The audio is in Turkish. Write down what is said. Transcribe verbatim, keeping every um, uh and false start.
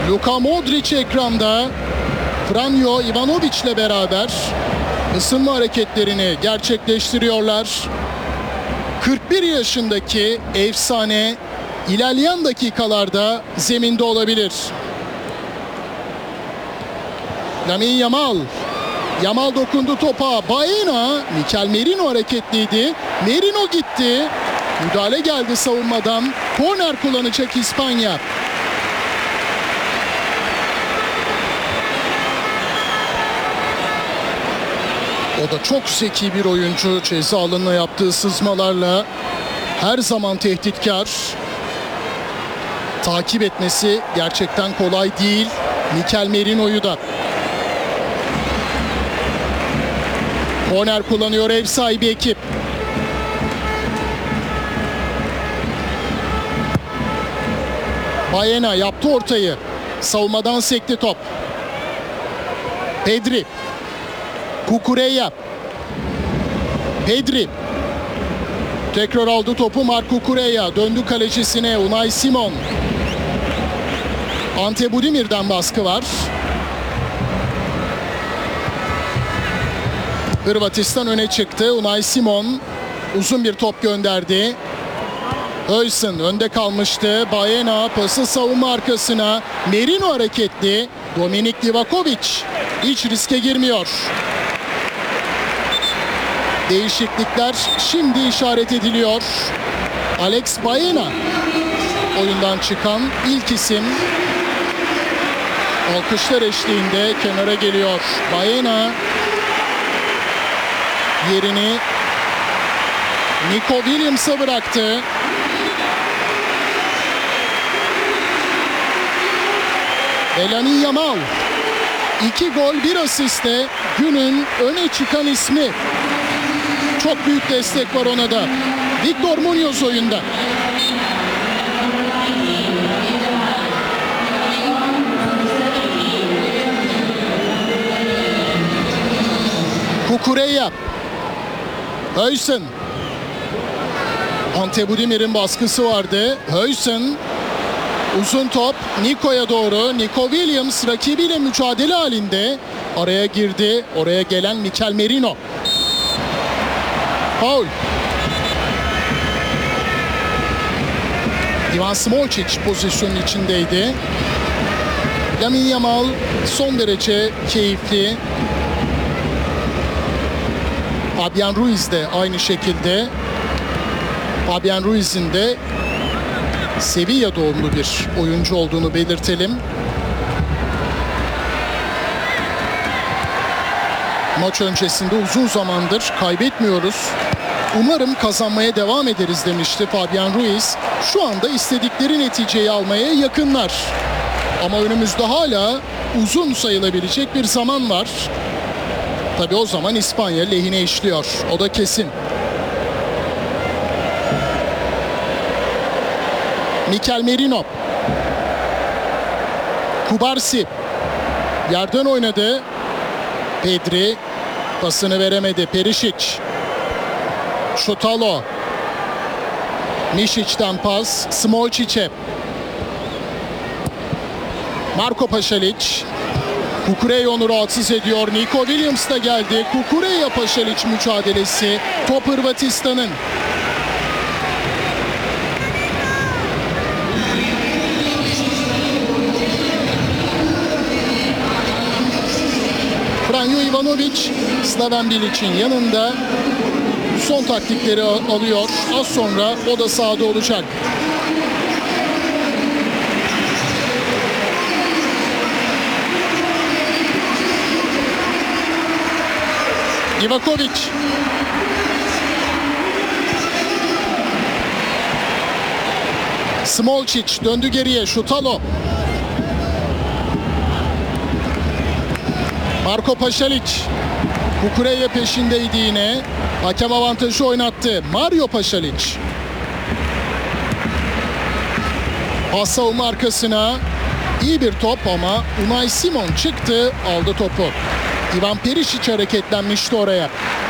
Luka Modric ekranda. Franjo Ivanovic ile beraber ısınma hareketlerini gerçekleştiriyorlar. kırk bir yaşındaki efsane ilerleyen dakikalarda zeminde olabilir. Lamine Yamal. Yamal dokundu topa. Baena. Mikel Merino hareketliydi. Merino gitti. Müdahale geldi savunmadan. Korner kullanacak İspanya. O da çok zeki bir oyuncu. Ceza alanına yaptığı sızmalarla her zaman tehditkar. Takip etmesi gerçekten kolay değil. Mikel Merino'yu da. Korner kullanıyor ev sahibi ekip. Baena yaptı ortayı. Savunmadan sekti top. Pedri. Cucurella. Pedri. Tekrar aldı topu Marc Cucurella. Döndü kalecisine Unai Simon. Ante Budimir'den baskı var. Hırvatistan öne çıktı. Unai Simon uzun bir top gönderdi. Höysen önde kalmıştı. Baena pası savunma arkasına. Merino hareketli. Dominik Livakovic hiç riske girmiyor. Değişiklikler şimdi işaret ediliyor. Alex Baena oyundan çıkan ilk isim. Alkışlar eşliğinde kenara geliyor. Baena yerini Nico Williams'a bıraktı. Lamine Yamal iki gol bir asiste günün öne çıkan ismi. Çok büyük destek var ona da. Victor Munoz oyunda. Cucurella. Höysen. Ante Budimir'in baskısı vardı. Höysen. Uzun top Nico'ya doğru. Nico Williams rakibiyle mücadele halinde. Araya girdi. Oraya gelen Mikel Merino. Faul. Ivan Smolcic pozisyonun içindeydi. Lamine Yamal son derece keyifli. Fabian Ruiz de aynı şekilde. Fabian Ruiz'in de Sevilla doğumlu bir oyuncu olduğunu belirtelim. Maç öncesinde uzun zamandır kaybetmiyoruz. Umarım kazanmaya devam ederiz demişti Fabian Ruiz. Şu anda istedikleri neticeyi almaya yakınlar. Ama önümüzde hala uzun sayılabilecek bir zaman var. Tabii o zaman İspanya lehine işliyor. O da kesin. Mikel Merino. Kubarsi. Yerden oynadı. Pedri pasını veremedi. Perisic. Şutalo. Mišic'ten pas. Smolcic'e. Marko Pašalić. Cucurella onu rahatsız ediyor. Nico Williams da geldi. Cucurella Pašalić mücadelesi. Top Hırvatistan'ın. Franjo Ivanovic Slaven Bilic'in yanında son taktikleri alıyor. Az sonra o da sahada olacak. Livakovic. Smolcic döndü geriye. Şutalo. Marko Pašalić. Cucurella peşindeydi yine. Hakem avantajı oynattı. Mario Pašalić. Pas savunma arkasına. İyi bir top ama Unai Simon çıktı, aldı topu. Ivan Perisic hareketlenmişti oraya.